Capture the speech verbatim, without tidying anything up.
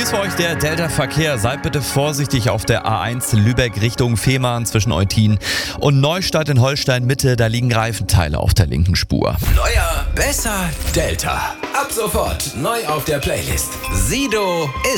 ist für euch der Delta-Verkehr. Seid bitte vorsichtig auf der A eins Lübeck Richtung Fehmarn zwischen Eutin und Neustadt in Holstein-Mitte. Da liegen Reifenteile auf der linken Spur. Neuer, besser, Delta. Ab sofort neu auf der Playlist. Sido ist